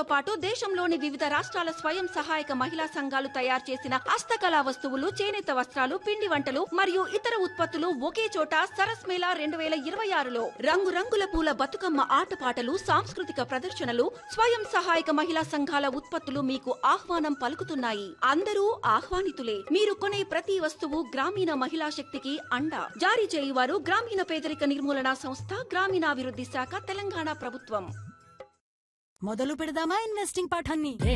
సంస్థలతో పాటు దేశంలోని వివిధ రాష్ట్రాల స్వయం సహాయక మహిళా సంఘాలు తయారు చేసిన హస్తకళా వస్తువులు, చేనేత వస్త్రాలు, పిండి వంటలు మరియు ఇతర ఉత్పత్తులు ఒకే చోట సరస్ మేళా 2026లో రంగురంగుల పూల బతుకమ్మ ఆటపాటలు, సాంస్కృతిక ప్రదర్శనలు, స్వయం సహాయక మహిళా సంఘాల ఉత్పత్తులు మీకు ఆహ్వానం పలుకుతున్నాయి. అందరూ ఆహ్వానితులే. మీరు కొనే ప్రతి వస్తువు గ్రామీణ మహిళా శక్తికి అండ. జారీ చేయువారు గ్రామీణ పేదరిక నిర్మూలన సంస్థ, గ్రామీణాభివృద్ధి శాఖ, తెలంగాణ ప్రభుత్వం. మొదలు పెడదామా ఇన్వెస్టింగ్ పాఠాన్ని?